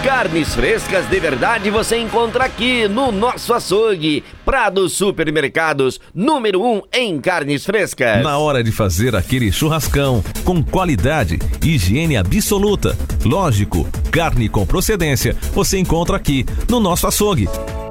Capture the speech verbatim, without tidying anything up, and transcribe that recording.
Carnes frescas de verdade você encontra aqui no nosso açougue. Prado Supermercados, número um em carnes frescas. Na hora de fazer aquele churrascão, com qualidade, higiene absoluta, lógico, carne com procedência, você encontra aqui no nosso açougue.